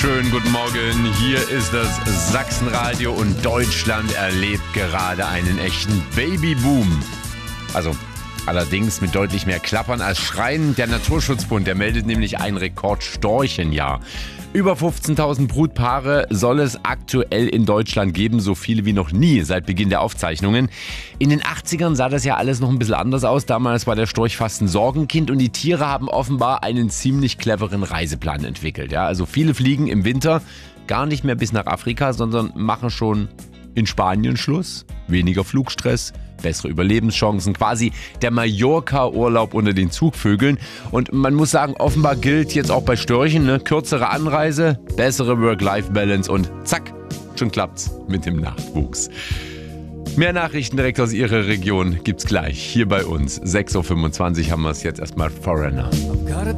Schönen guten Morgen, hier ist das Sachsenradio und Deutschland erlebt gerade einen echten Babyboom. Also allerdings mit deutlich mehr Klappern als Schreien. Der Naturschutzbund, der meldet nämlich ein Rekordstorchenjahr. Über 15.000 Brutpaare soll es aktuell in Deutschland geben, so viele wie noch nie seit Beginn der Aufzeichnungen. In den 80ern sah das ja alles noch ein bisschen anders aus. Damals war der Storch fast ein Sorgenkind und die Tiere haben offenbar einen ziemlich cleveren Reiseplan entwickelt. Ja, also viele fliegen im Winter gar nicht mehr bis nach Afrika, sondern machen schon in Spanien Schluss. Weniger Flugstress, bessere Überlebenschancen, quasi der Mallorca-Urlaub unter den Zugvögeln. Und man muss sagen, offenbar gilt jetzt auch bei Störchen, ne? Kürzere Anreise, bessere Work-Life-Balance und zack, schon klappt's mit dem Nachwuchs. Mehr Nachrichten direkt aus Ihrer Region gibt's gleich hier bei uns. 6.25 Uhr haben wir es jetzt erstmal Foreigner.